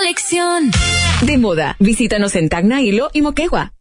colección. De moda, visítanos en Tacna, Hilo y Moquegua.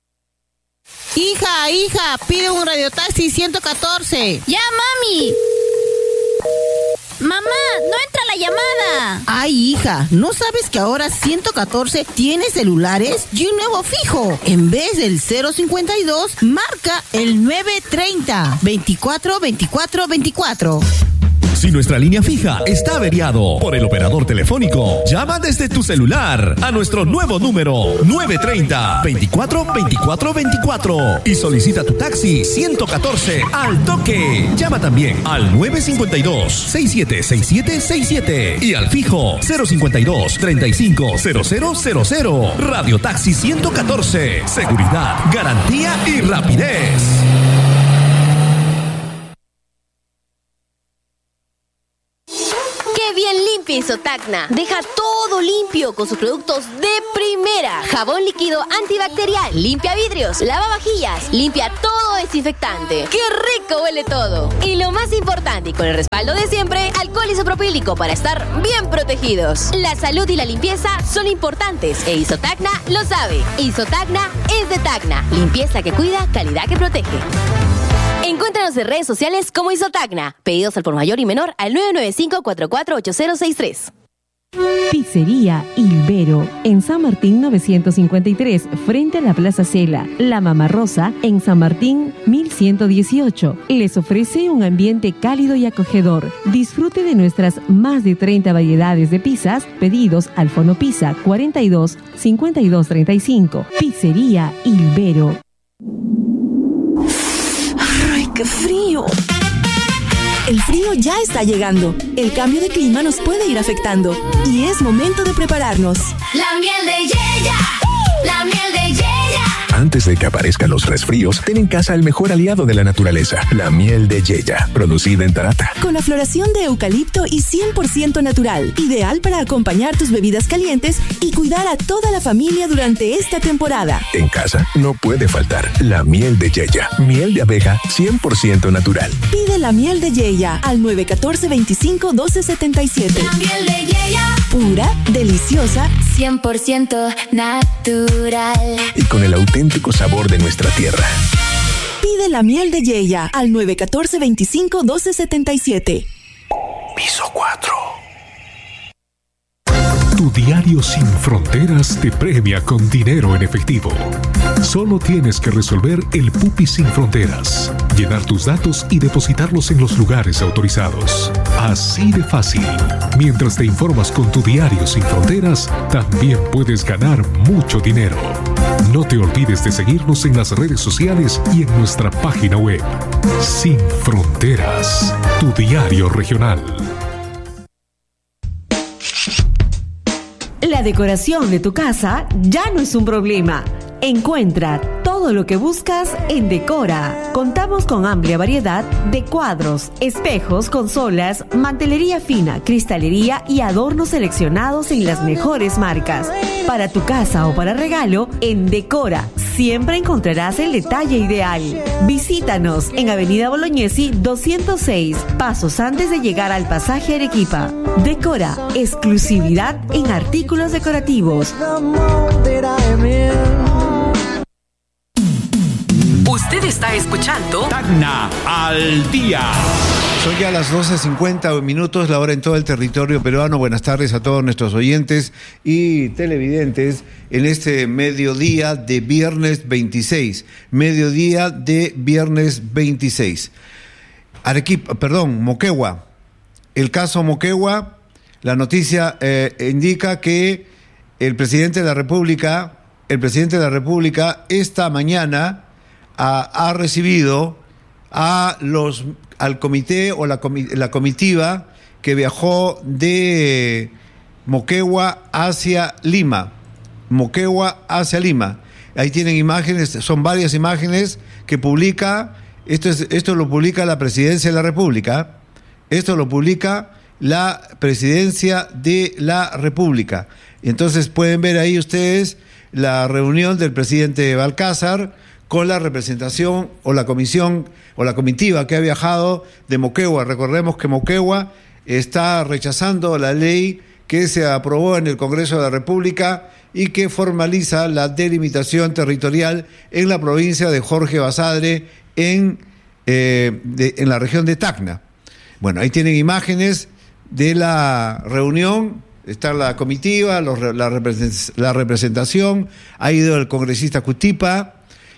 Hija, pide un radiotaxi 114. ¡Ya, mami! Mamá, no entra la llamada. Ay, hija, ¿no sabes que ahora 114 tiene celulares y un nuevo fijo? En vez del 052, marca el 930 24 24 24. Si nuestra línea fija está averiado por el operador telefónico, llama desde tu celular a nuestro nuevo número 930 24 24 24 y solicita tu taxi 114 al toque. Llama también al 952 676767 y al fijo 052 35 0000. Radio Taxi 114. Seguridad, garantía y rapidez. Bien limpia Isotacna. Deja todo limpio con sus productos de primera. Jabón líquido antibacterial, limpia vidrios, lavavajillas, limpia todo desinfectante. ¡Qué rico huele todo! Y lo más importante y con el respaldo de siempre, alcohol isopropílico para estar bien protegidos. La salud y la limpieza son importantes e Isotacna lo sabe. Isotacna es de Tacna. Limpieza que cuida, calidad que protege. Encuéntranos en redes sociales como Isotacna. Pedidos al por mayor y menor al 995-448063. Pizzería Ilbero, en San Martín 953, frente a la Plaza Cela. La Mama Rosa, en San Martín 1118. Les ofrece un ambiente cálido y acogedor. Disfrute de nuestras más de 30 variedades de pizzas, pedidos al Fonopizza 42 52 35. Pizzería Ilbero. ¡Ay, qué frío! El frío ya está llegando. El cambio de clima nos puede ir afectando. Y es momento de prepararnos. La miel de Yeya. La miel de Yeya. Antes de que aparezcan los resfríos, ten en casa el mejor aliado de la naturaleza, la miel de Yeya, producida en Tarata. Con la floración de eucalipto y 100% natural, ideal para acompañar tus bebidas calientes y cuidar a toda la familia durante esta temporada. En casa no puede faltar la miel de Yeya, miel de abeja 100% natural. Pide la miel de Yeya al 914-25-1277. La miel de Yeya. Pura, deliciosa, 100% natural. Y con el auténtico sabor de nuestra tierra. Pide la miel de Yeya al 914-25-1277. Piso 4. Tu diario Sin Fronteras te premia con dinero en efectivo. Solo tienes que resolver el Pupi Sin Fronteras, llenar tus datos y depositarlos en los lugares autorizados. Así de fácil. Mientras te informas con tu diario Sin Fronteras, también puedes ganar mucho dinero. No te olvides de seguirnos en las redes sociales y en nuestra página web. Sin Fronteras, tu diario regional. La decoración de tu casa ya no es un problema. Encuentra todo lo que buscas en Decora. Contamos con amplia variedad de cuadros, espejos, consolas, mantelería fina, cristalería y adornos seleccionados en las mejores marcas. Para tu casa o para regalo, en Decora siempre encontrarás el detalle ideal. Visítanos en Avenida Bolognesi 206, pasos antes de llegar al pasaje Arequipa. Decora, exclusividad en artículos decorativos. Usted está escuchando Tacna al día. Son ya las 12:50 minutos, la hora en todo el territorio peruano. Buenas tardes a todos nuestros oyentes y televidentes en este mediodía de viernes 26. Mediodía de viernes 26. Moquegua. El caso Moquegua, la noticia indica que el presidente de la República esta mañana ha recibido al comité o la comitiva que viajó de Moquegua hacia Lima. Ahí tienen imágenes, son varias imágenes que publica, esto lo publica la Presidencia de la República. Esto lo publica la Presidencia de la República. Entonces pueden ver ahí ustedes la reunión del presidente Balcázar con la representación o la comisión o la comitiva que ha viajado de Moquegua. Recordemos que Moquegua está rechazando la ley que se aprobó en el Congreso de la República y que formaliza la delimitación territorial en la provincia de Jorge Basadre en la región de Tacna. Bueno, ahí tienen imágenes de la reunión, está la comitiva, la representación, ha ido el congresista Cutipa,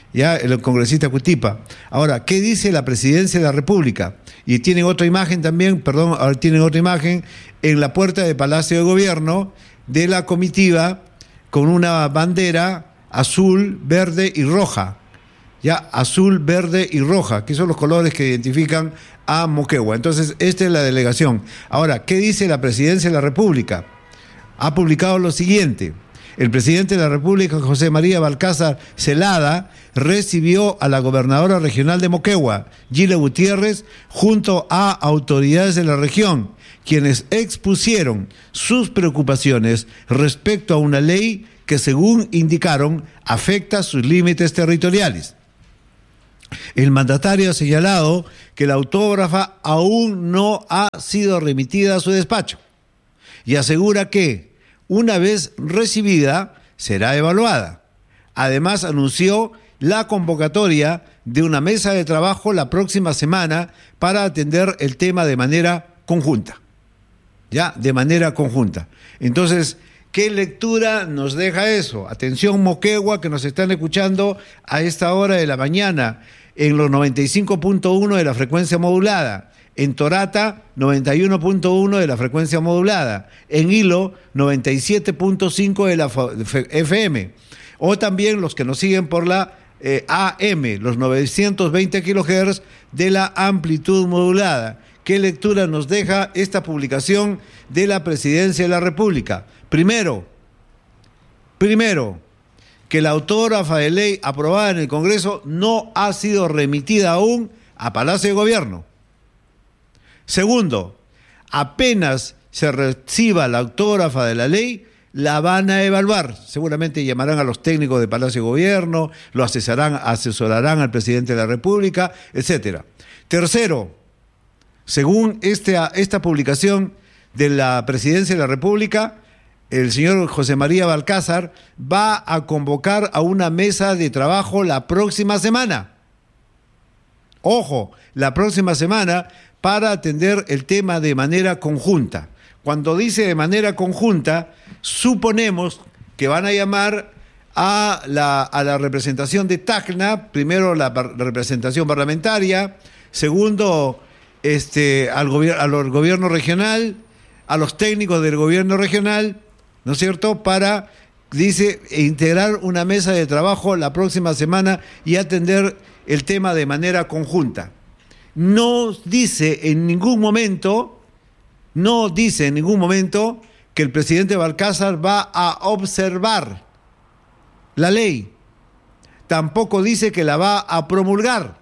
Ahora, ¿qué dice la Presidencia de la República? Y tienen otra imagen también, tienen otra imagen en la puerta del Palacio de Gobierno de la comitiva con una bandera azul, verde y roja. Azul, verde y roja, que son los colores que identifican a Moquegua. Entonces, esta es la delegación. Ahora, ¿qué dice la Presidencia de la República? Ha publicado lo siguiente. El presidente de la República, José María Balcázar Celada, recibió a la gobernadora regional de Moquegua, Gile Gutiérrez, junto a autoridades de la región, quienes expusieron sus preocupaciones respecto a una ley que, según indicaron, afecta sus límites territoriales. El mandatario ha señalado que la autógrafa aún no ha sido remitida a su despacho y asegura que, una vez recibida, será evaluada. Además, anunció la convocatoria de una mesa de trabajo la próxima semana para atender el tema de manera conjunta. De manera conjunta. Entonces, ¿qué lectura nos deja eso? Atención, Moquegua, que nos están escuchando a esta hora de la mañana en los 95.1 de la frecuencia modulada. En Torata, 91.1 de la frecuencia modulada. En Hilo, 97.5 de la FM. O también los que nos siguen por la AM, los 920 kHz de la amplitud modulada. ¿Qué lectura nos deja esta publicación de la Presidencia de la República? Primero, que la autógrafa de ley aprobada en el Congreso no ha sido remitida aún a Palacio de Gobierno. Segundo, apenas se reciba la autógrafa de la ley, la van a evaluar. Seguramente llamarán a los técnicos de Palacio de Gobierno, lo asesorarán al presidente de la República, etcétera. Tercero, según esta publicación de la Presidencia de la República, el señor José María Balcázar va a convocar a una mesa de trabajo la próxima semana. Ojo, la próxima semana, para atender el tema de manera conjunta. Cuando dice de manera conjunta, suponemos que van a llamar a la representación de Tacna, primero la representación parlamentaria, segundo al gobierno regional, a los técnicos del gobierno regional, ¿no es cierto?, para, dice, integrar una mesa de trabajo la próxima semana y atender el tema de manera conjunta. No dice en ningún momento que el presidente Balcázar va a observar la ley. Tampoco dice que la va a promulgar.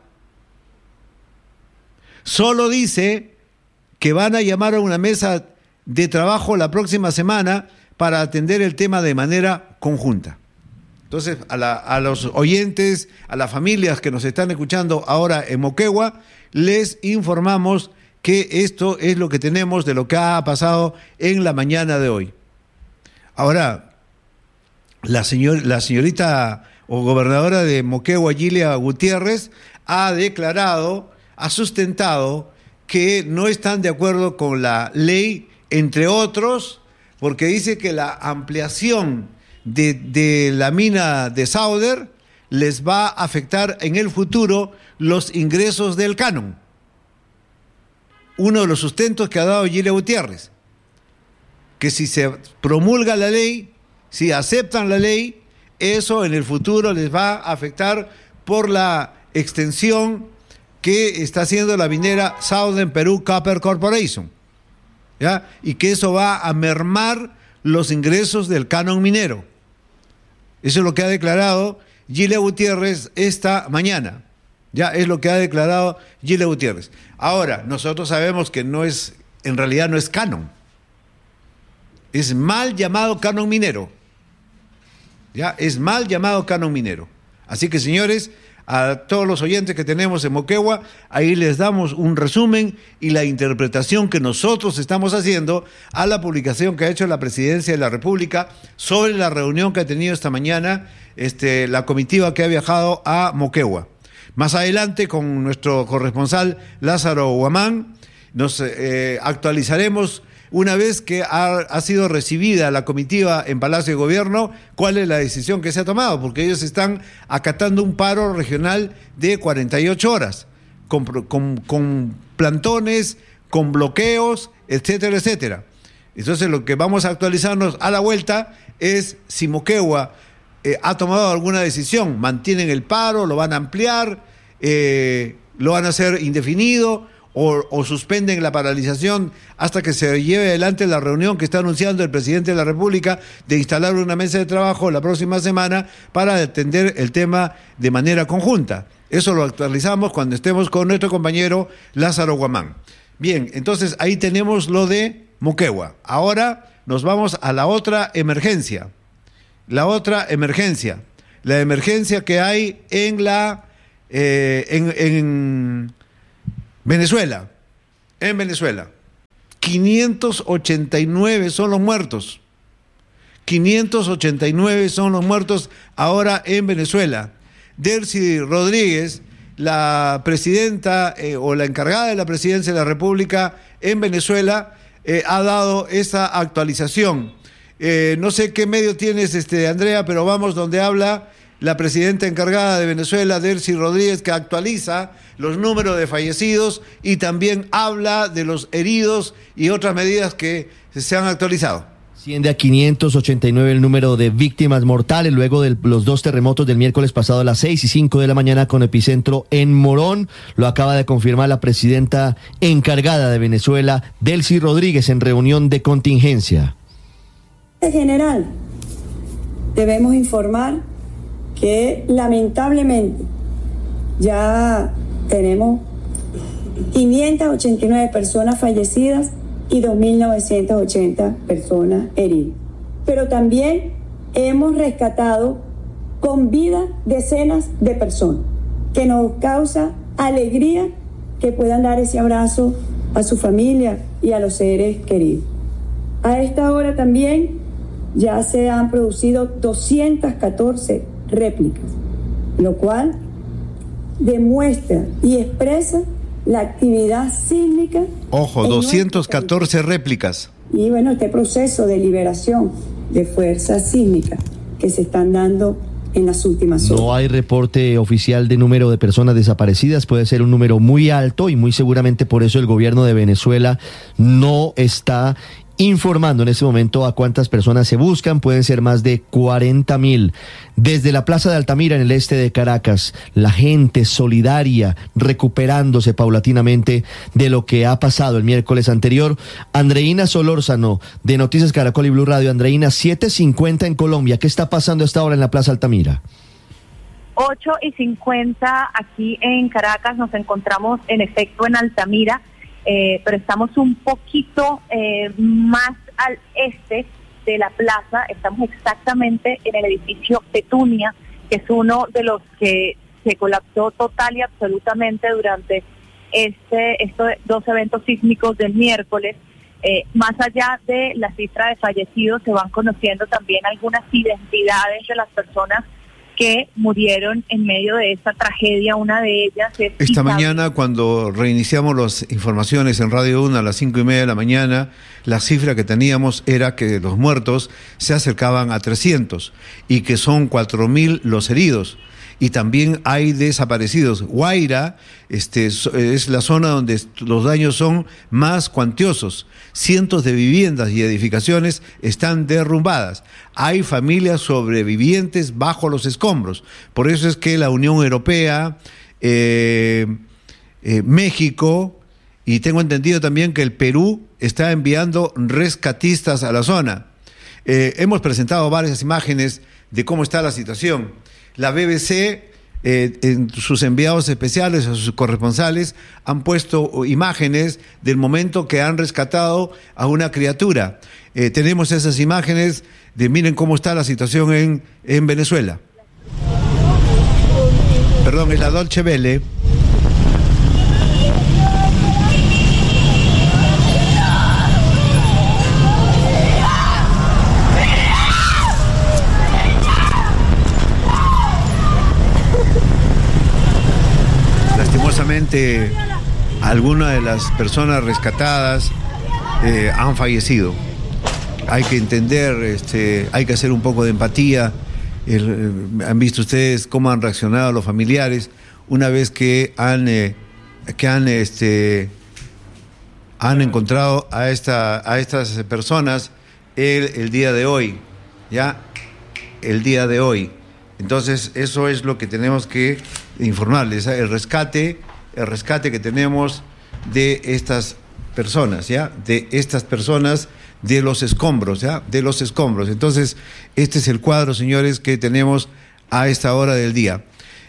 Solo dice que van a llamar a una mesa de trabajo la próxima semana para atender el tema de manera conjunta. Entonces, a los oyentes, a las familias que nos están escuchando ahora en Moquegua, les informamos que esto es lo que tenemos de lo que ha pasado en la mañana de hoy. Ahora, la señorita o gobernadora de Moquegua, Gilia Gutiérrez, ha sustentado que no están de acuerdo con la ley, entre otros, porque dice que la ampliación de la mina de Sauder les va a afectar en el futuro los ingresos del canon. Uno de los sustentos que ha dado Gilia Gutiérrez, que si se promulga la ley, si aceptan la ley, eso en el futuro les va a afectar por la extensión que está haciendo la minera Southern Peru Copper Corporation, ¿ya? Y que eso va a mermar los ingresos del canon minero. Eso es lo que ha declarado Gilia Gutiérrez esta mañana. Ya es lo que ha declarado Gilia Gutiérrez. Ahora, nosotros sabemos que en realidad no es canon. Es mal llamado canon minero. Ya, es mal llamado canon minero. Así que, señores, a todos los oyentes que tenemos en Moquegua, ahí les damos un resumen y la interpretación que nosotros estamos haciendo a la publicación que ha hecho la Presidencia de la República sobre la reunión que ha tenido esta mañana la comitiva que ha viajado a Moquegua. Más adelante, con nuestro corresponsal Lázaro Guamán, nos actualizaremos una vez que ha sido recibida la comitiva en Palacio de Gobierno, cuál es la decisión que se ha tomado, porque ellos están acatando un paro regional de 48 horas, con plantones, con bloqueos, etcétera, etcétera. Entonces lo que vamos a actualizarnos a la vuelta es si Moquegua ha tomado alguna decisión, mantienen el paro, lo van a ampliar, lo van a hacer indefinido, o suspenden la paralización hasta que se lleve adelante la reunión que está anunciando el presidente de la República de instalar una mesa de trabajo la próxima semana para atender el tema de manera conjunta. Eso lo actualizamos cuando estemos con nuestro compañero Lázaro Guamán. Bien, entonces ahí tenemos lo de Moquegua. Ahora nos vamos a la otra emergencia. La emergencia que hay en Venezuela. En Venezuela. 589 son los muertos. 589 son los muertos ahora en Venezuela. Delcy Rodríguez, la presidenta o la encargada de la presidencia de la República en Venezuela, ha dado esa actualización. No sé qué medio tienes, Andrea, pero vamos donde habla la presidenta encargada de Venezuela, Delcy Rodríguez, que actualiza los números de fallecidos y también habla de los heridos y otras medidas que se han actualizado. Asciende a 589 el número de víctimas mortales luego de los dos terremotos del miércoles pasado a las 6 y 5 de la mañana con epicentro en Morón. Lo acaba de confirmar la presidenta encargada de Venezuela, Delcy Rodríguez, en reunión de contingencia. En general, debemos informar que lamentablemente ya tenemos 589 personas fallecidas y 2.980 personas heridas. Pero también hemos rescatado con vida decenas de personas, que nos causa alegría que puedan dar ese abrazo a su familia y a los seres queridos. A esta hora también ya se han producido 214 réplicas, lo cual demuestra y expresa la actividad sísmica. Ojo, 214 réplicas. Y bueno, este proceso de liberación de fuerzas sísmicas que se están dando en las últimas horas. No hay reporte oficial de número de personas desaparecidas, puede ser un número muy alto y muy seguramente por eso el gobierno de Venezuela no está informando en este momento a cuántas personas se buscan. Pueden ser más de 40.000. Desde la Plaza de Altamira, en el este de Caracas, la gente solidaria, recuperándose paulatinamente de lo que ha pasado el miércoles anterior. Andreina Solórzano, de Noticias Caracol y Blue Radio. Andreina, 7:50 en Colombia. ¿Qué está pasando a esta hora en la Plaza Altamira? 8:50 aquí en Caracas. Nos encontramos en efecto en Altamira. Pero estamos un poquito más al este de la plaza. Estamos exactamente en el edificio Petunia, que es uno de los que se colapsó total y absolutamente durante estos dos eventos sísmicos del miércoles. Más allá de la cifra de fallecidos, se van conociendo también algunas identidades de las personas que murieron en medio de esta tragedia. Una de ellas es esta mañana, cuando reiniciamos las informaciones en Radio 1 a las 5:30 de la mañana, la cifra que teníamos era que los muertos se acercaban a 300 y que son 4.000 los heridos. Y también hay desaparecidos. Guaira es la zona donde los daños son más cuantiosos. Cientos de viviendas y edificaciones están derrumbadas. Hay familias sobrevivientes bajo los escombros. Por eso es que la Unión Europea, México, y tengo entendido también que el Perú está enviando rescatistas a la zona. Hemos presentado varias imágenes de cómo está la situación. La BBC, en sus enviados especiales, a sus corresponsales, han puesto imágenes del momento que han rescatado a una criatura. Tenemos esas imágenes miren cómo está la situación en Venezuela. Perdón, es la Dolce Vele. Lastimosamente, algunas de las personas rescatadas han fallecido. Hay que entender, hay que hacer un poco de empatía. Han visto ustedes cómo han reaccionado los familiares una vez que han encontrado a estas personas el día de hoy, ya el día de hoy. Entonces eso es lo que tenemos que informarles, el rescate que tenemos de estas personas, ya, de estas personas. De los escombros, ¿ya? De los escombros. Entonces, este es el cuadro, señores, que tenemos a esta hora del día.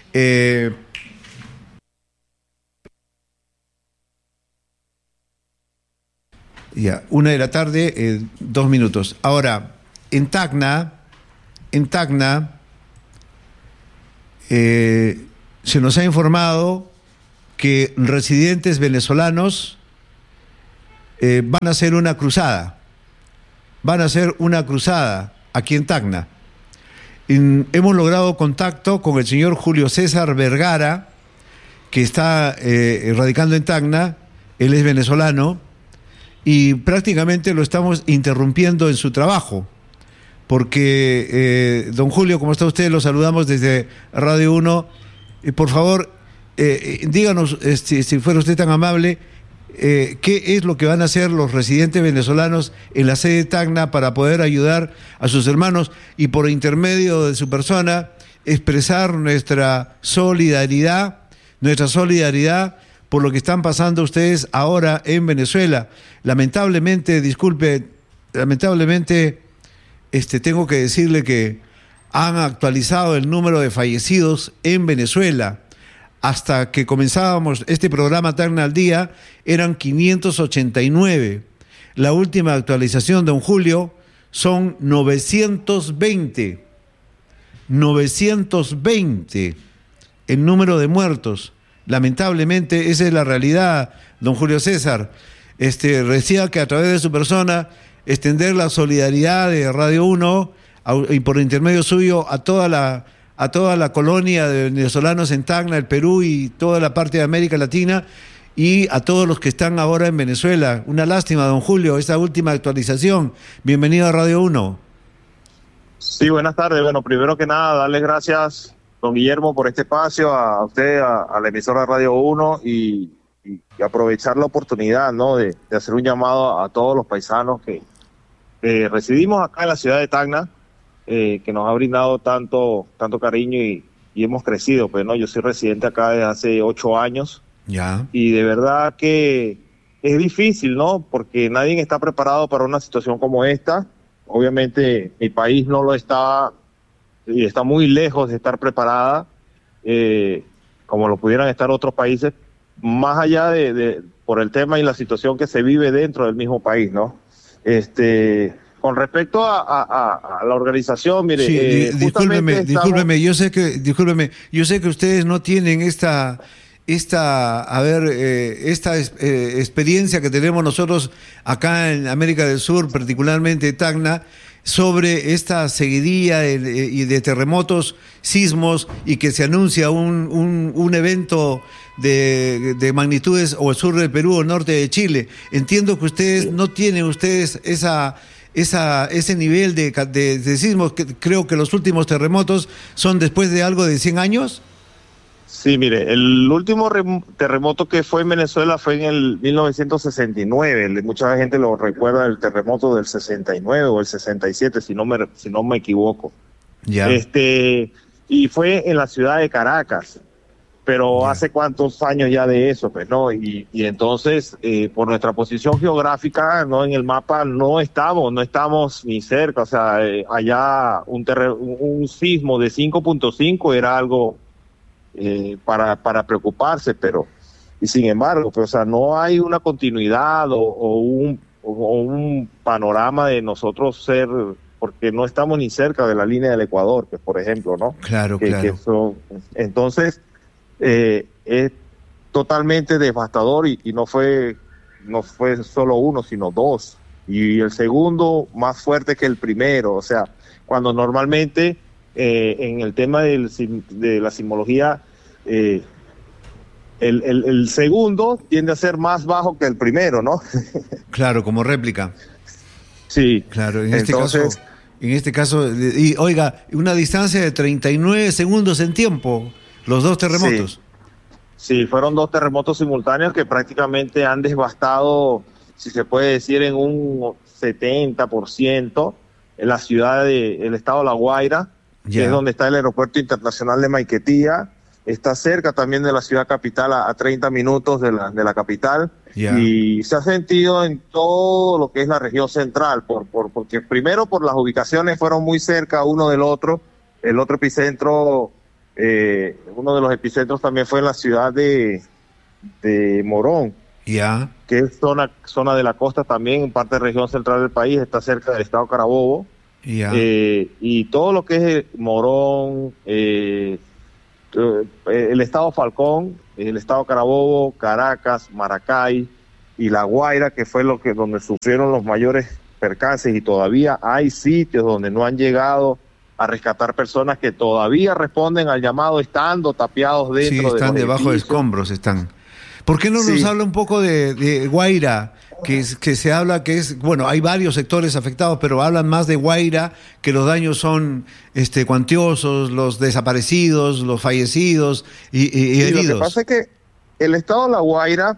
Ya, 1 de la tarde, 2 minutos. Ahora, en Tacna, se nos ha informado que residentes venezolanos van a hacer una cruzada. Van a hacer una cruzada aquí en Tacna. Hemos logrado contacto con el señor Julio César Vergara, que está radicando en Tacna. Él es venezolano y prácticamente lo estamos interrumpiendo en su trabajo, porque don Julio, ¿cómo está usted? Lo saludamos desde Radio 1. Por favor, díganos, si fuera usted tan amable, qué es lo que van a hacer los residentes venezolanos en la sede de Tacna para poder ayudar a sus hermanos y por intermedio de su persona expresar nuestra solidaridad por lo que están pasando ustedes ahora en Venezuela. Lamentablemente, tengo que decirle que han actualizado el número de fallecidos en Venezuela. Hasta que comenzábamos este programa Tacna al Día, eran 589. La última actualización, don Julio, son 920. 920 el número de muertos. Lamentablemente, esa es la realidad, don Julio César. Decía que a través de su persona, extender la solidaridad de Radio 1 y por intermedio suyo a toda la colonia de venezolanos en Tacna, el Perú y toda la parte de América Latina y a todos los que están ahora en Venezuela. Una lástima, don Julio, esta última actualización. Bienvenido a Radio 1. Sí, buenas tardes. Bueno, primero que nada, darles gracias, don Guillermo, por este espacio, a usted, a la emisora Radio 1 y aprovechar la oportunidad, ¿no?, de hacer un llamado a todos los paisanos que residimos acá en la ciudad de Tacna, que nos ha brindado tanto cariño y hemos crecido, pues, ¿no? Yo soy residente acá desde hace 8 años. Ya. Y de verdad que es difícil, ¿no? Porque nadie está preparado para una situación como esta. Obviamente mi país no lo está y está muy lejos de estar preparada, como lo pudieran estar otros países, más allá de por el tema y la situación que se vive dentro del mismo país, ¿no? Con respecto a la organización, mire, sí, discúlpeme, yo sé que ustedes no tienen esta experiencia que tenemos nosotros acá en América del Sur, particularmente Tacna, sobre esta seguidilla y de terremotos, sismos, y que se anuncia un evento de magnitudes o el sur del Perú o el norte de Chile. Entiendo que ustedes no tienen ese nivel de sismos, que creo que los últimos terremotos son después de algo de 100 años. Sí, mire, el último terremoto que fue en Venezuela fue en el 1969. Mucha gente lo recuerda, el terremoto del 69 o el 67, si no me equivoco. Ya. Y fue en la ciudad de Caracas. Pero hace cuántos años ya de eso, pues, ¿no? Y entonces, por nuestra posición geográfica, ¿no?, en el mapa no estamos ni cerca. O sea, allá un sismo de 5.5 era algo para preocuparse, pero, y sin embargo, pues, o sea, no hay una continuidad o un panorama de nosotros ser, porque no estamos ni cerca de la línea del Ecuador, pues, por ejemplo, ¿no? Claro. Entonces, es totalmente devastador y no fue solo uno, sino dos. Y el segundo más fuerte que el primero. O sea, cuando normalmente en el tema de la sismología, el segundo tiende a ser más bajo que el primero, ¿no? Claro, como réplica. Sí. Claro, en este caso, y oiga, una distancia de 39 segundos en tiempo, los dos terremotos. Sí, fueron dos terremotos simultáneos que prácticamente han devastado, si se puede decir, en un 70% en la ciudad el estado de La Guaira, que es donde está el aeropuerto internacional de Maiquetía. Está cerca también de la ciudad capital, a 30 minutos de la capital. Y se ha sentido en todo lo que es la región central, porque primero por las ubicaciones fueron muy cerca uno del otro. El otro epicentro, uno de los epicentros también fue en la ciudad de Morón, que es zona de la costa también, en parte de región central del país, está cerca del estado Carabobo. Y todo lo que es Morón, el estado Falcón, el estado Carabobo, Caracas, Maracay y La Guaira, que fue donde sufrieron los mayores percances, y todavía hay sitios donde no han llegado a rescatar personas que todavía responden al llamado estando tapiados dentro de están los debajo de edificios. escombros, están. ¿Por qué no nos habla un poco de Guaira? Que se habla que es, bueno, hay varios sectores afectados, pero hablan más de Guaira, que los daños son cuantiosos, los desaparecidos, los fallecidos y heridos. Lo que pasa es que el estado de La Guaira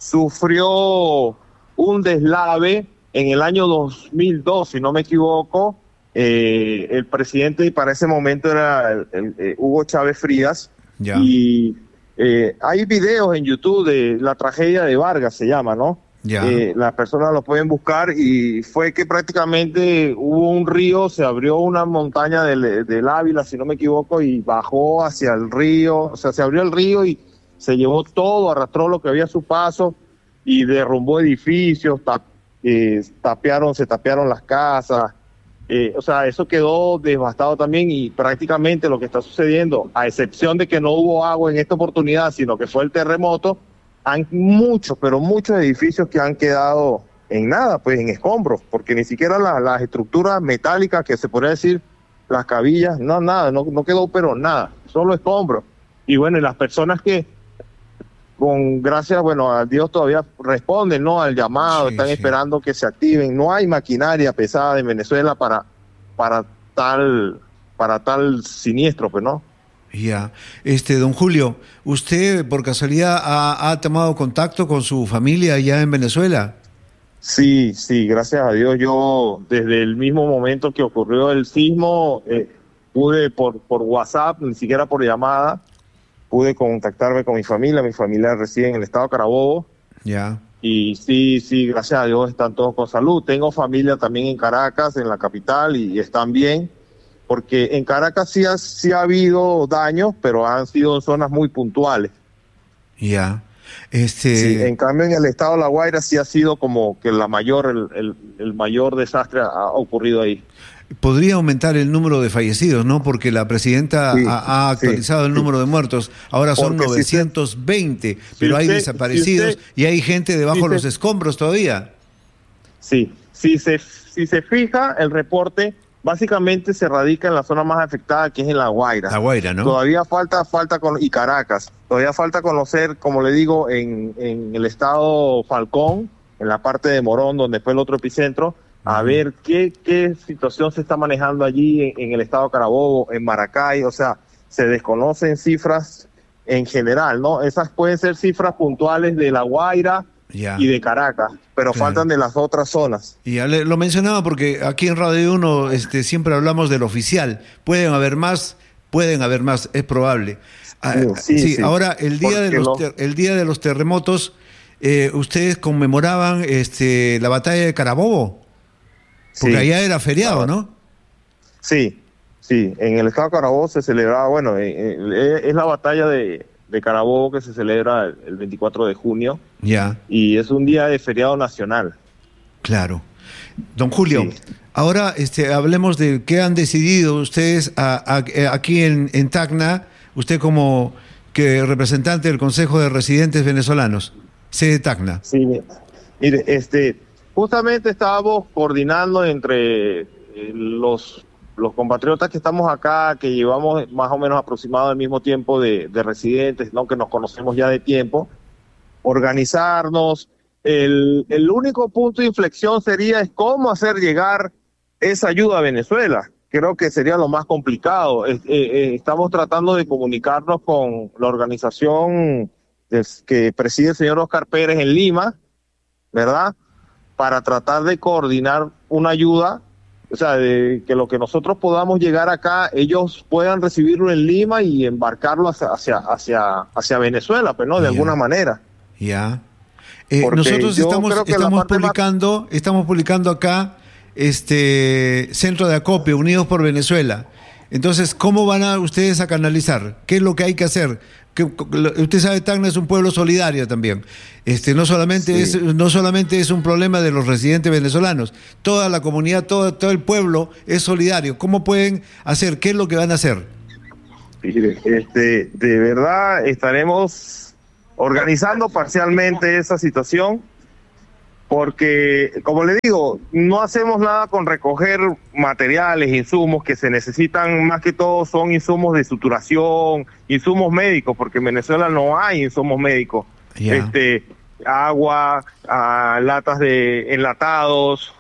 sufrió un deslave en el año 2002, si no me equivoco. El presidente para ese momento era Hugo Chávez Frías. Y hay videos en YouTube de la tragedia de Vargas, se llama, ¿no? Las personas lo pueden buscar, y fue que prácticamente hubo un río, se abrió una montaña del Ávila, si no me equivoco, y bajó hacia el río. O sea, se abrió el río y se llevó todo, arrastró lo que había a su paso y derrumbó edificios, se tapiaron las casas. O sea, eso quedó devastado también, y prácticamente lo que está sucediendo, a excepción de que no hubo agua en esta oportunidad, sino que fue el terremoto, hay muchos edificios que han quedado en nada, pues en escombros, porque ni siquiera las estructuras metálicas, que se podría decir, las cabillas, no quedó pero nada, solo escombros. Y bueno, y las personas que gracias, a Dios todavía responden, ¿no?, al llamado, están esperando que se activen. No hay maquinaria pesada en Venezuela para tal siniestro, pues, ¿no? Don Julio, ¿usted por casualidad ha tomado contacto con su familia allá en Venezuela? Sí, gracias a Dios. Yo desde el mismo momento que ocurrió el sismo, pude por WhatsApp, ni siquiera por llamada, pude contactarme con mi familia reside en el estado Carabobo. Y sí, gracias a Dios están todos con salud. Tengo familia también en Caracas, en la capital, y están bien. Porque en Caracas sí ha habido daños, pero han sido en zonas muy puntuales. Sí, en cambio en el estado de La Guaira sí ha sido como que el mayor desastre ha ocurrido ahí. Podría aumentar el número de fallecidos, ¿no? Porque la presidenta ha actualizado el número de muertos. Ahora son 920, pero hay desaparecidos y hay gente debajo de los escombros todavía. Sí, si se fija, el reporte básicamente se radica en la zona más afectada, que es en La Guaira. La Guaira, ¿no? Todavía falta y Caracas. Todavía falta conocer, como le digo, en el estado Falcón, en la parte de Morón, donde fue el otro epicentro, a ver qué situación se está manejando allí en el estado Carabobo, en Maracay. O sea, se desconocen cifras en general, ¿no? Esas pueden ser cifras puntuales de La Guaira y de Caracas, pero faltan de las otras zonas. Y lo mencionaba porque aquí en Radio 1 siempre hablamos del oficial. Pueden haber más, es probable. Ahora, el día de los terremotos, ustedes conmemoraban la batalla de Carabobo, porque allá era feriado, ¿no? Sí, en el estado de Carabobo se celebraba, es la batalla de Carabobo que se celebra el 24 de junio. Y es un día de feriado nacional. Claro. Don Julio, ahora hablemos de qué han decidido ustedes aquí en Tacna, usted como que representante del Consejo de Residentes Venezolanos, sede Tacna. Sí, mire, justamente estábamos coordinando entre los compatriotas que estamos acá, que llevamos más o menos aproximado el mismo tiempo de residentes, ¿no? Que nos conocemos ya de tiempo, organizarnos. El único punto de inflexión es cómo hacer llegar esa ayuda a Venezuela. Creo que sería lo más complicado. Estamos tratando de comunicarnos con la organización que preside el señor Oscar Pérez en Lima, ¿verdad? Para tratar de coordinar una ayuda, o sea, de que lo que nosotros podamos llegar acá, ellos puedan recibirlo en Lima y embarcarlo hacia Venezuela, pues, ¿no? De alguna manera. Ya. Nosotros estamos publicando acá Centro de Acopio, Unidos por Venezuela. Entonces, ¿cómo van ustedes a canalizar? ¿Qué es lo que hay que hacer? Usted sabe, Tacna es un pueblo solidario también. No solamente es un problema de los residentes venezolanos. Toda la comunidad, todo el pueblo es solidario. ¿Cómo pueden hacer? ¿Qué es lo que van a hacer? De verdad estaremos organizando parcialmente esa situación, porque, como le digo, no hacemos nada con recoger materiales, insumos que se necesitan, más que todo son insumos de suturación, insumos médicos, porque en Venezuela no hay insumos médicos. Yeah. Agua, latas de enlatados,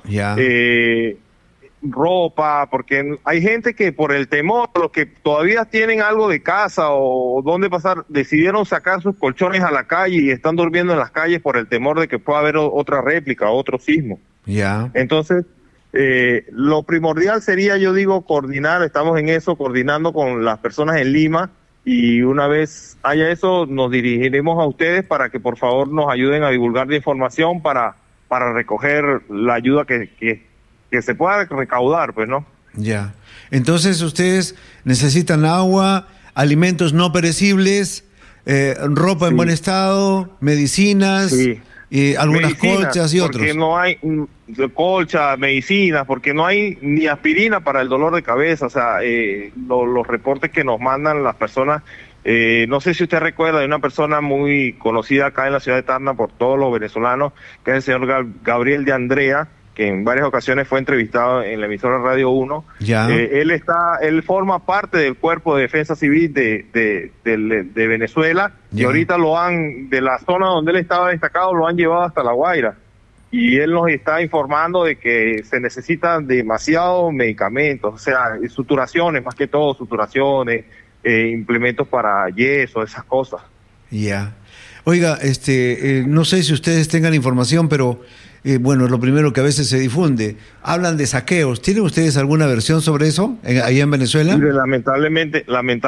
ropa, porque hay gente que por el temor, los que todavía tienen algo de casa o dónde pasar, decidieron sacar sus colchones a la calle y están durmiendo en las calles por el temor de que pueda haber otra réplica, otro sismo. Entonces, lo primordial sería, yo digo, coordinar, estamos en eso, coordinando con las personas en Lima, y una vez haya eso, nos dirigiremos a ustedes para que por favor nos ayuden a divulgar la información para recoger la ayuda que se pueda recaudar, pues, ¿no? Ya. Entonces, ustedes necesitan agua, alimentos no perecibles, ropa en buen estado, medicinas, y algunas colchas y otros. Porque no hay colchas, medicinas, porque no hay ni aspirina para el dolor de cabeza. O sea, los reportes que nos mandan las personas, no sé si usted recuerda de una persona muy conocida acá en la ciudad de Tacna por todos los venezolanos, que es el señor Gabriel de Andrea, que en varias ocasiones fue entrevistado en la emisora Radio 1. Él forma parte del Cuerpo de Defensa Civil de Venezuela, y ahorita de la zona donde él estaba destacado, lo han llevado hasta La Guaira. Y él nos está informando de que se necesitan demasiados medicamentos, o sea, suturaciones, más que todo, suturaciones, implementos para yeso, esas cosas. Oiga, no sé si ustedes tengan información, pero bueno, lo primero que a veces se difunde, hablan de saqueos. ¿Tienen ustedes alguna versión sobre eso allá en Venezuela? Lamentablemente,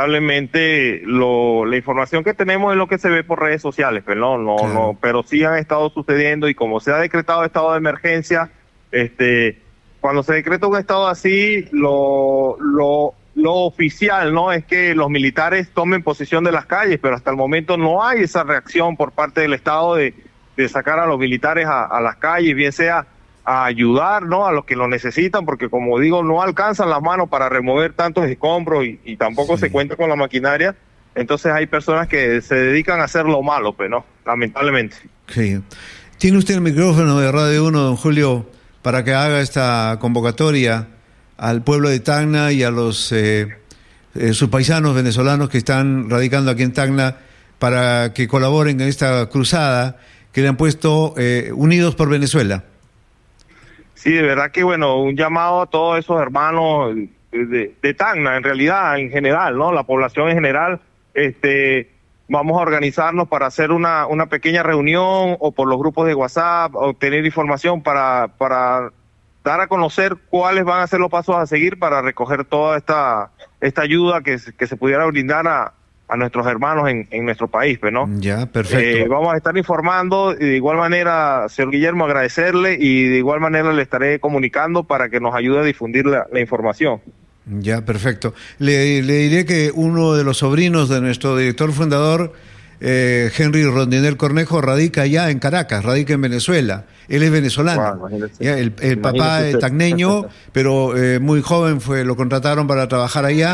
la información que tenemos es lo que se ve por redes sociales, pero no, pero sí han estado sucediendo, y como se ha decretado estado de emergencia, cuando se decreta un estado así, lo oficial, ¿no?, es que los militares tomen posesión de las calles, pero hasta el momento no hay esa reacción por parte del Estado de sacar a los militares a las calles, bien sea a ayudar, ¿no?, a los que lo necesitan, porque, como digo, no alcanzan las manos para remover tantos escombros y tampoco se cuenta con la maquinaria. Entonces hay personas que se dedican a hacer lo malo, pues, ¿no?, lamentablemente. Sí. ¿Tiene usted el micrófono de Radio 1, don Julio, para que haga esta convocatoria al pueblo de Tacna y a los sus paisanos venezolanos que están radicando aquí en Tacna, para que colaboren en esta cruzada que le han puesto Unidos por Venezuela? Sí, de verdad que, bueno, un llamado a todos esos hermanos de Tacna, en realidad, en general, ¿no?, la población en general. Vamos a organizarnos para hacer una pequeña reunión, o por los grupos de WhatsApp, obtener información para dar a conocer cuáles van a ser los pasos a seguir para recoger toda esta ayuda que se pudiera brindar a nuestros hermanos en nuestro país, pues, ¿no? Ya, perfecto. Vamos a estar informando, y de igual manera, señor Guillermo, agradecerle, y de igual manera le estaré comunicando para que nos ayude a difundir la información. Ya, perfecto. Le diré que uno de los sobrinos de nuestro director fundador, Henry Rondinel Cornejo, radica allá en Caracas, radica en Venezuela. Él es venezolano. Wow, el papá es tacneño, pero muy joven lo contrataron para trabajar allá.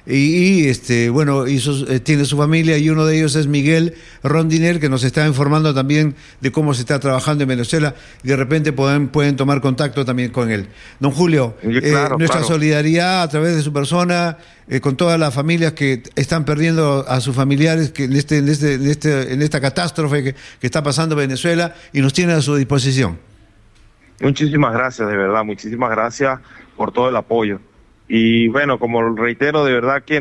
tiene su familia, y uno de ellos es Miguel Rondinel, que nos está informando también de cómo se está trabajando en Venezuela, y de repente pueden tomar contacto también con él. Don Julio, nuestra solidaridad a través de su persona con todas las familias que están perdiendo a sus familiares que en esta catástrofe que está pasando Venezuela, y nos tiene a su disposición. Muchísimas gracias, de verdad, muchísimas gracias por todo el apoyo. Y bueno, como reitero, de verdad que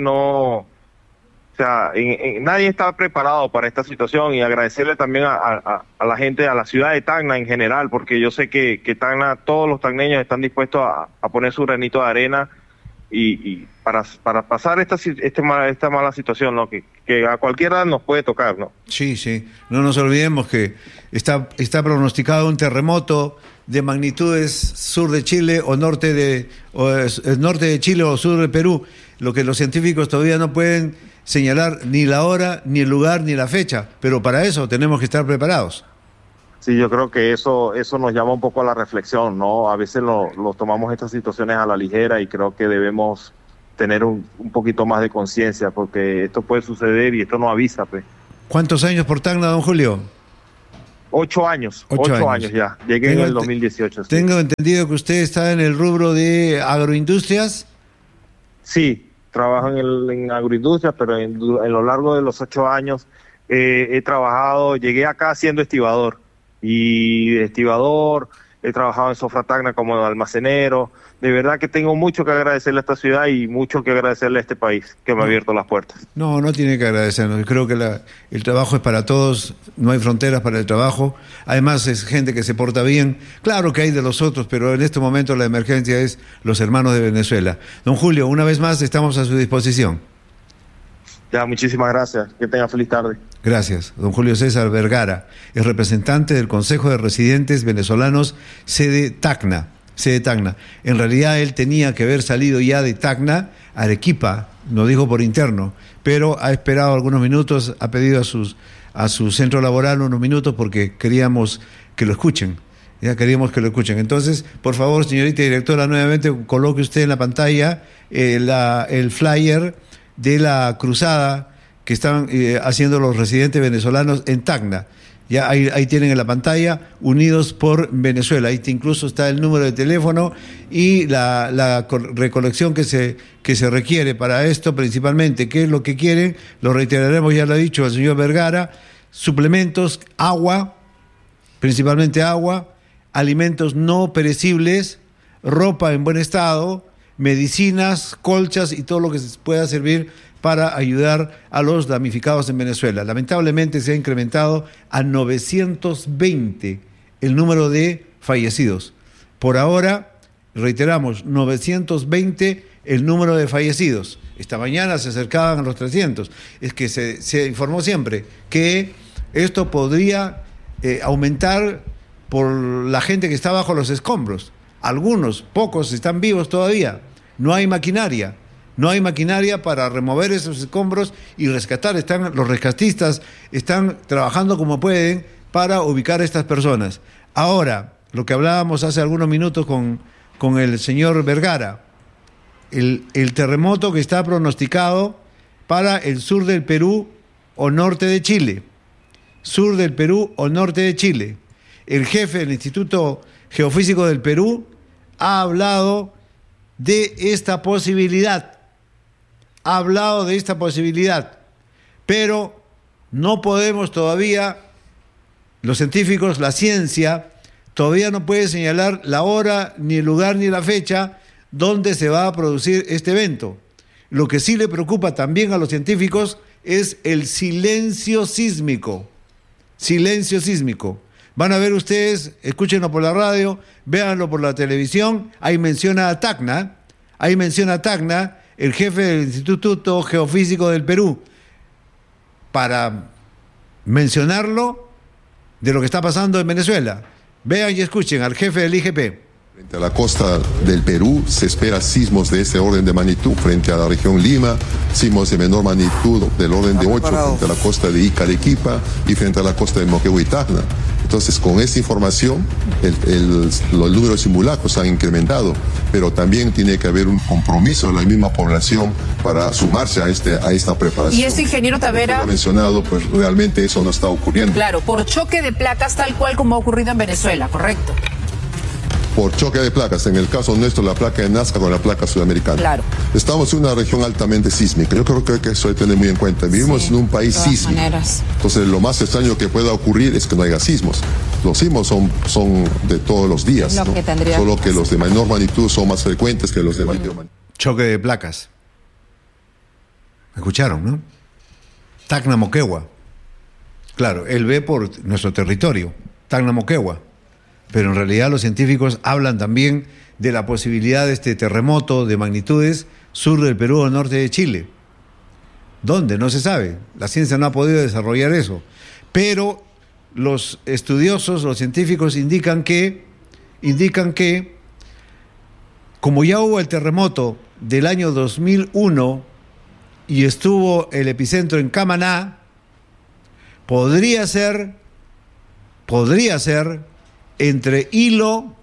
nadie está preparado para esta situación, y agradecerle también a la gente, a la ciudad de Tacna en general, porque yo sé que Tacna, todos los tacneños están dispuestos a poner su granito de arena y para pasar esta mala situación, ¿no? Que a cualquiera nos puede tocar, ¿no? Sí, no nos olvidemos que está pronosticado un terremoto de magnitudes sur de Chile o norte de Chile o sur de Perú, lo que los científicos todavía no pueden señalar ni la hora, ni el lugar, ni la fecha, pero para eso tenemos que estar preparados. Sí, yo creo que eso nos llama un poco a la reflexión, ¿no? A veces lo tomamos estas situaciones a la ligera, y creo que debemos tener un poquito más de conciencia, porque esto puede suceder y esto no avisa, pues. ¿Cuántos años por Tacna, don Julio? 8 años. 8 años ya. Llegué en el 2018. Sí. Tengo entendido que usted está en el rubro de agroindustrias. Sí, trabajo en agroindustrias, pero en lo largo de los 8 años he trabajado, llegué acá siendo estibador. Y estibador, he trabajado en Sofra Tacna como almacenero. De verdad que tengo mucho que agradecerle a esta ciudad y mucho que agradecerle a este país que me ha abierto las puertas. No tiene que agradecernos. Creo que el trabajo es para todos, no hay fronteras para el trabajo. Además es gente que se porta bien. Claro que hay de los otros, pero en este momento la emergencia es los hermanos de Venezuela. Don Julio, una vez más estamos a su disposición. Ya, muchísimas gracias. Que tenga feliz tarde. Gracias. Don Julio César Vergara es representante del Consejo de Residentes Venezolanos sede Tacna. En realidad él tenía que haber salido ya de Tacna a Arequipa, nos dijo por interno, pero ha esperado algunos minutos, ha pedido a su centro laboral unos minutos porque queríamos que lo escuchen. Entonces, por favor, señorita directora, nuevamente coloque usted en la pantalla el flyer de la cruzada que están haciendo los residentes venezolanos en Tacna. Ya ahí tienen en la pantalla, Unidos por Venezuela. Ahí incluso está el número de teléfono y la recolección que se requiere para esto principalmente. ¿Qué es lo que quieren? Lo reiteraremos, ya lo ha dicho el señor Vergara: suplementos, agua, principalmente agua, alimentos no perecibles, ropa en buen estado, medicinas, colchas y todo lo que se pueda servir para ayudar a los damnificados en Venezuela. Lamentablemente se ha incrementado a 920 el número de fallecidos. Por ahora, reiteramos, 920 el número de fallecidos. Esta mañana se acercaban a los 300. Es que se informó siempre que esto podría aumentar por la gente que está bajo los escombros. Algunos, pocos, están vivos todavía. No hay maquinaria para remover esos escombros y rescatar. Los rescatistas están trabajando como pueden para ubicar a estas personas. Ahora, lo que hablábamos hace algunos minutos con el señor Vergara, el terremoto que está pronosticado para el sur del Perú o norte de Chile. El jefe del Instituto Geofísico del Perú ha hablado de esta posibilidad. Pero no podemos todavía, los científicos, la ciencia, todavía no puede señalar la hora, ni el lugar, ni la fecha donde se va a producir este evento. Lo que sí le preocupa también a los científicos es el silencio sísmico. Van a ver ustedes, escúchenlo por la radio, véanlo por la televisión, ahí menciona a Tacna, el jefe del Instituto Geofísico del Perú, para mencionarlo de lo que está pasando en Venezuela. Vean y escuchen al jefe del IGP. Frente a la costa del Perú se espera sismos de este orden de magnitud. Frente a la región Lima, sismos de menor magnitud del orden de 8 frente a la costa de Ica, Arequipa, y frente a la costa de Moquegua y Tacna. Entonces, con esa información, los números de simulacros han incrementado, pero también tiene que haber un compromiso de la misma población para sumarse a esta preparación. Y esto, ingeniero Tavera, como ha mencionado, pues realmente eso no está ocurriendo. Claro, por choque de placas, tal cual como ha ocurrido en Venezuela, ¿correcto? Por choque de placas, en el caso nuestro, la placa de Nazca con la placa sudamericana. Claro. Estamos en una región altamente sísmica. Yo creo que eso hay que tener muy en cuenta. Vivimos en un país sísmico. Entonces, lo más extraño que pueda ocurrir es que no haya sismos. Los sismos son de todos los días, ¿no? Solo que los de menor magnitud son más frecuentes que los de mayor magnitud. Choque de placas. ¿Escucharon, no? Tacna Moquegua. Claro, él ve por nuestro territorio, Tacna Moquegua. Pero en realidad los científicos hablan también de la posibilidad de este terremoto de magnitudes sur del Perú o norte de Chile. ¿Dónde? No se sabe. La ciencia no ha podido desarrollar eso. Pero los estudiosos, los científicos indican que, como ya hubo el terremoto del año 2001 y estuvo el epicentro en Camaná, podría ser entre Hilo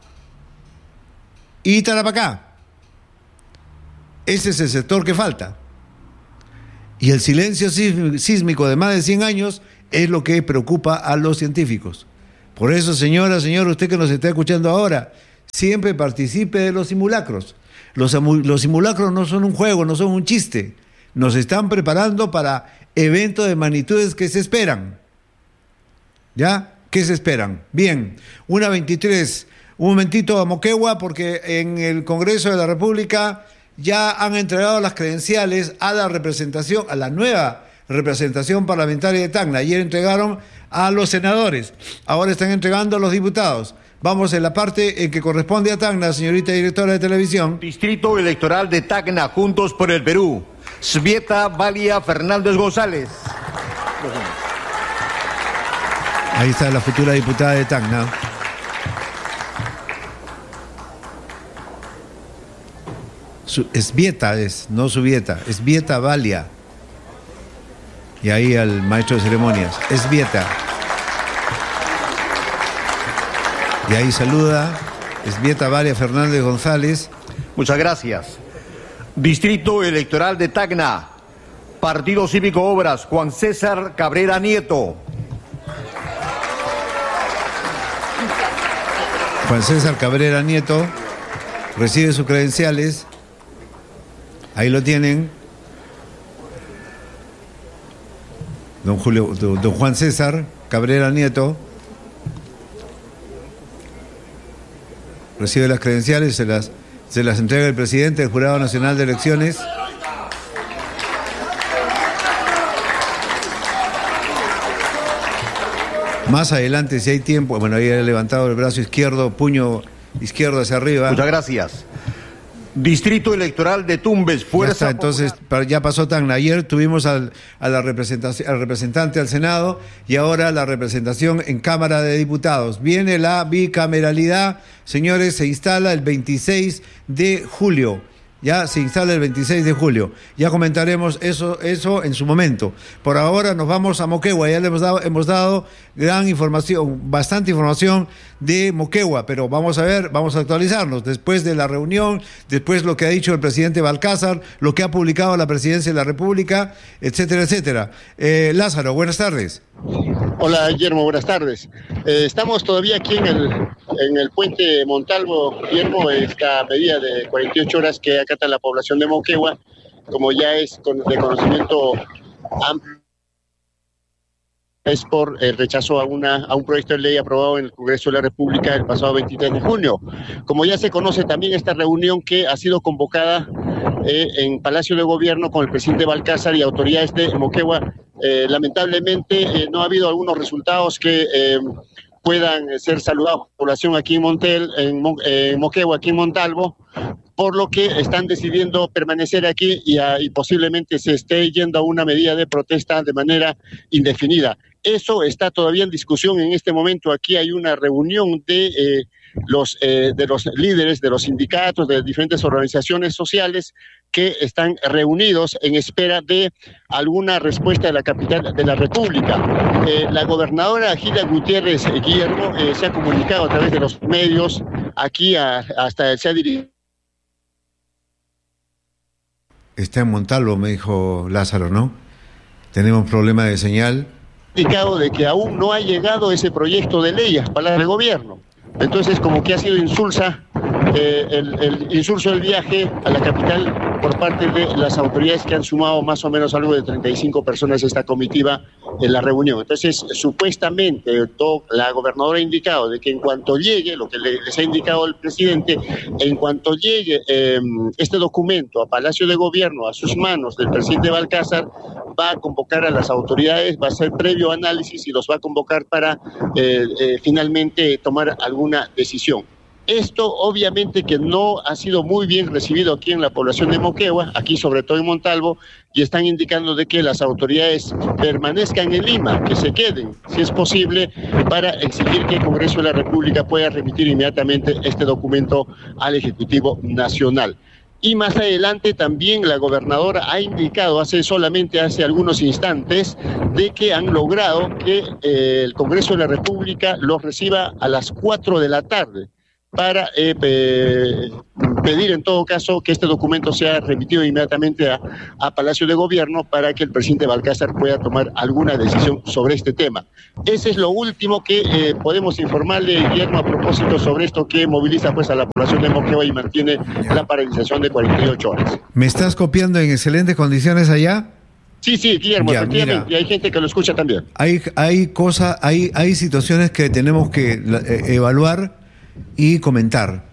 y Tarapacá. Ese es el sector que falta. Y el silencio sísmico de más de 100 años es lo que preocupa a los científicos. Por eso, señora, señor, usted que nos está escuchando ahora, siempre participe de los simulacros. Los simulacros no son un juego, no son un chiste. Nos están preparando para eventos de magnitudes que se esperan. ¿Ya? ¿Qué se esperan? Bien, 1:23. Un momentito a Moquegua, porque en el Congreso de la República ya han entregado las credenciales a la representación, a la nueva representación parlamentaria de Tacna. Ayer entregaron a los senadores, ahora están entregando a los diputados. Vamos en la parte en que corresponde a Tacna, señorita directora de televisión. Distrito Electoral de Tacna, Juntos por el Perú. Svieta Valia Fernández González. Ahí está la futura diputada de Tacna. Svieta es, no Subieta, Svieta Valia. Y ahí al maestro de ceremonias, Svieta. Y ahí saluda Svieta Valia Fernández González. Muchas gracias. Distrito Electoral de Tacna, Partido Cívico Obras, Juan César Cabrera Nieto. Juan César Cabrera Nieto recibe sus credenciales. Ahí lo tienen. Don Juan César Cabrera Nieto recibe las credenciales, se las entrega el presidente del Jurado Nacional de Elecciones. Más adelante, si hay tiempo, bueno, ahí ha levantado el brazo izquierdo, puño izquierdo hacia arriba. Muchas gracias. Distrito Electoral de Tumbes, Fuerza. Entonces, ya pasó Tacna. Ayer tuvimos al representante al Senado y ahora la representación en Cámara de Diputados. Viene la bicameralidad, señores, se instala el 26 de julio. Ya se instala el 26 de julio. Ya comentaremos eso en su momento. Por ahora nos vamos a Moquegua. Ya le hemos dado gran información, bastante información de Moquegua, pero vamos a ver, vamos a actualizarnos. Después de la reunión, después lo que ha dicho el presidente Balcázar, lo que ha publicado la Presidencia de la República, etcétera, etcétera. Lázaro, buenas tardes. Hola, Guillermo, buenas tardes. Estamos todavía aquí en el puente Montalvo, Guillermo, esta medida de 48 horas que acata la población de Moquegua, como ya es de conocimiento amplio, es por el rechazo a un proyecto de ley aprobado en el Congreso de la República el pasado 23 de junio. Como ya se conoce también esta reunión que ha sido convocada en Palacio de Gobierno con el presidente Balcázar y autoridades de Moquegua, lamentablemente no ha habido algunos resultados que puedan ser saludados por la población aquí en Moquegua, aquí en Montalvo, por lo que están decidiendo permanecer aquí y posiblemente se esté yendo a una medida de protesta de manera indefinida. Eso está todavía en discusión en este momento. Aquí hay una reunión de los líderes de los sindicatos, de diferentes organizaciones sociales, que están reunidos en espera de alguna respuesta de la capital de la República. La gobernadora Gilda Gutiérrez, Guillermo, se ha comunicado a través de los medios aquí hasta se ha dirigido. Está en Montalvo, me dijo Lázaro, ¿no? Tenemos problema de señal. Indicado de que aún no ha llegado ese proyecto de ley a Palacio de Gobierno. Entonces, como que ha sido insulsa el insulso del viaje a la capital por parte de las autoridades, que han sumado más o menos algo de 35 personas esta comitiva en la reunión. Entonces, supuestamente, la gobernadora ha indicado de que en cuanto llegue, lo que les ha indicado el presidente, en cuanto llegue este documento a Palacio de Gobierno, a sus manos del presidente Balcázar, va a convocar a las autoridades, va a hacer previo análisis y los va a convocar para finalmente tomar alguna decisión. Esto obviamente que no ha sido muy bien recibido aquí en la población de Moquegua, aquí sobre todo en Montalvo, y están indicando de que las autoridades permanezcan en Lima, que se queden, si es posible, para exigir que el Congreso de la República pueda remitir inmediatamente este documento al Ejecutivo Nacional. Y más adelante también la gobernadora ha indicado hace algunos instantes de que han logrado que el Congreso de la República los reciba a las 4 de la tarde para pedir en todo caso que este documento sea remitido inmediatamente a Palacio de Gobierno para que el presidente Balcázar pueda tomar alguna decisión sobre este tema. Ese es lo último que podemos informarle, Guillermo, a propósito sobre esto que moviliza pues a la población de Moquegua y mantiene la paralización de 48 horas. ¿Me estás copiando en excelentes condiciones allá? Sí, Guillermo, efectivamente, y hay gente que lo escucha también. Hay situaciones que tenemos que evaluar y comentar.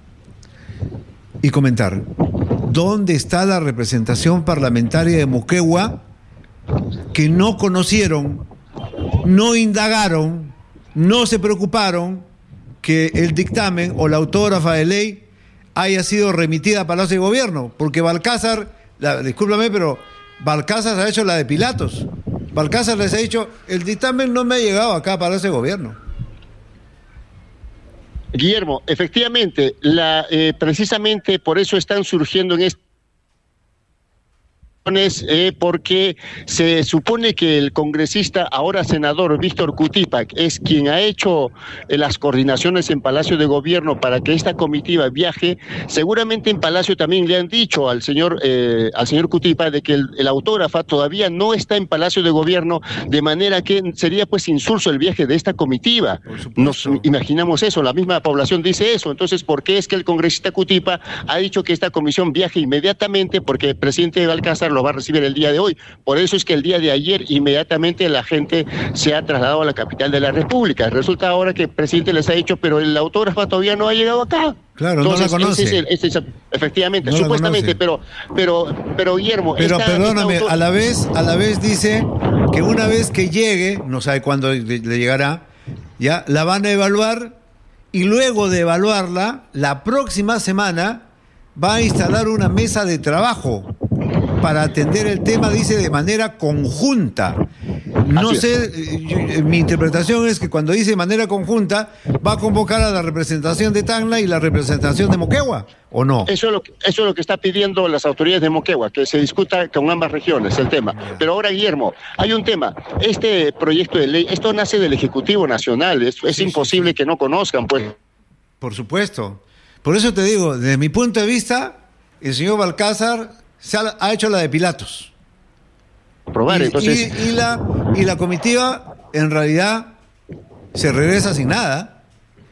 ¿Dónde está la representación parlamentaria de Moquegua que no conocieron, no indagaron, no se preocuparon que el dictamen o la autógrafa de ley haya sido remitida a Palacio de Gobierno? Porque Balcázar, discúlpame, pero Balcázar ha hecho la de Pilatos. Balcázar les ha dicho, el dictamen no me ha llegado acá a Palacio de Gobierno. Guillermo, efectivamente, precisamente por eso están surgiendo en porque se supone que el congresista, ahora senador Víctor Cutipac, es quien ha hecho las coordinaciones en Palacio de Gobierno para que esta comitiva viaje. Seguramente en Palacio también le han dicho al señor Cutipac de que el autógrafa todavía no está en Palacio de Gobierno, de manera que sería pues insulso el viaje de esta comitiva. Nos imaginamos eso, la misma población dice eso. Entonces, ¿por qué es que el congresista Cutipac ha dicho que esta comisión viaje inmediatamente? Porque el presidente Balcázar lo va a recibir el día de hoy. Por eso es que el día de ayer inmediatamente la gente se ha trasladado a la capital de la República. Resulta ahora que el presidente les ha dicho, pero el autógrafo todavía no ha llegado acá. Claro, entonces, no la conoce. Efectivamente, no supuestamente, pero Guillermo... Perdóname, a la vez dice que una vez que llegue, no sabe cuándo le llegará, ya la van a evaluar y luego de evaluarla, la próxima semana va a instalar una mesa de trabajo para atender el tema, dice, de manera conjunta. No sé, mi interpretación es que cuando dice de manera conjunta, va a convocar a la representación de Tacna y la representación de Moquegua, ¿o no? Eso es lo que está pidiendo las autoridades de Moquegua, que se discuta con ambas regiones el tema. Pero ahora, Guillermo, hay un tema. Este proyecto de ley, esto nace del Ejecutivo Nacional, es imposible que no conozcan, pues. Por supuesto. Por eso te digo, desde mi punto de vista, el señor Balcázar ha hecho la de Pilatos. Y la comitiva en realidad se regresa sin nada.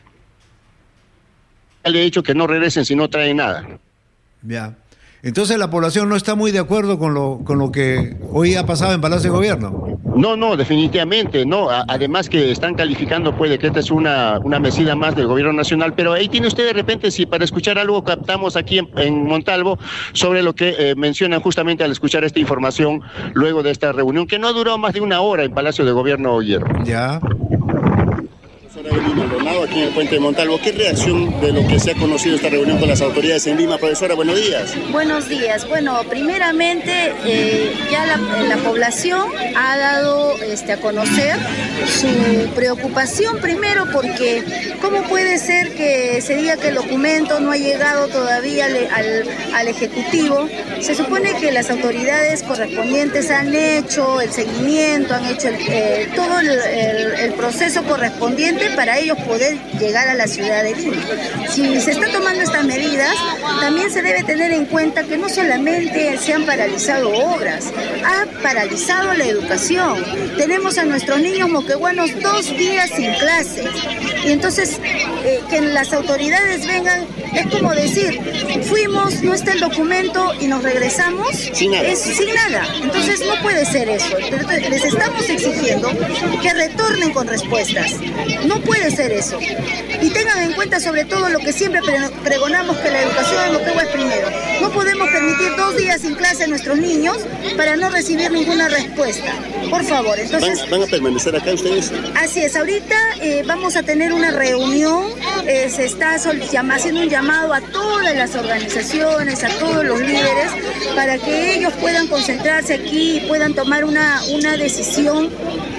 Le he dicho que no regresen si no traen nada. Ya. Entonces la población no está muy de acuerdo con lo que hoy ha pasado en Palacio de Gobierno. No, definitivamente no. Además que están calificando pues de que esta es una mesida más del Gobierno Nacional, pero ahí tiene usted de repente, si para escuchar algo captamos aquí en Montalvo sobre lo que mencionan justamente al escuchar esta información luego de esta reunión, que no ha durado más de una hora en Palacio de Gobierno, Guillermo. Ya. Freddy Maldonado, aquí en el Puente de Montalvo. ¿Qué reacción de lo que se ha conocido esta reunión con las autoridades en Lima? Profesora, buenos días. Buenos días. Bueno, primeramente ya la población ha dado a conocer su preocupación primero porque ¿cómo puede ser que se diga que el documento no ha llegado todavía al Ejecutivo? Se supone que las autoridades correspondientes han hecho el seguimiento, han hecho todo el proceso correspondiente para ellos poder llegar a la ciudad de Lima. Si se está tomando estas medidas, también se debe tener en cuenta que no solamente se han paralizado obras, ha paralizado la educación. Tenemos a nuestros niños moquegüanos 2 días sin clases. Y entonces, que las autoridades vengan, es como decir, fuimos, no está el documento y nos regresamos sin nada. Entonces no puede ser eso. Entonces, les estamos exigiendo que retornen con respuestas. No puede ser eso. Y tengan en cuenta sobre todo lo que siempre pregonamos, que la educación en Moquegua es primero. No podemos permitir 2 días sin clase a nuestros niños para no recibir ninguna respuesta. Por favor, entonces... ¿Van a permanecer acá ustedes? Así es, ahorita vamos a tener una reunión, se está haciendo un llamado a todas las organizaciones, a todos los líderes, para que ellos puedan concentrarse aquí y puedan tomar una decisión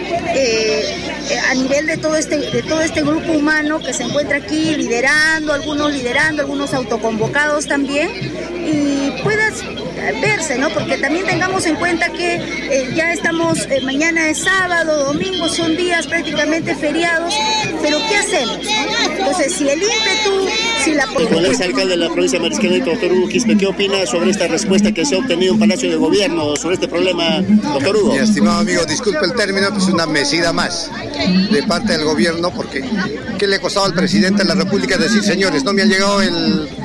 a nivel de todo este grupo humano que se encuentra aquí liderando, algunos autoconvocados también, y puedas verse, ¿no? Porque también tengamos en cuenta que ya estamos, mañana es sábado, domingo, son días prácticamente feriados, pero ¿qué hacemos? Entonces, si el ímpetu, si la... El exalcalde de la provincia de Mariscal, doctor Hugo Quispe, ¿qué opina sobre esta respuesta que se ha obtenido en Palacio de Gobierno sobre este problema, doctor Hugo? Mi estimado amigo, disculpe el término, pues una mesida más de parte del gobierno, porque ¿qué le ha costado al presidente de la República decir, señores, no me ha llegado el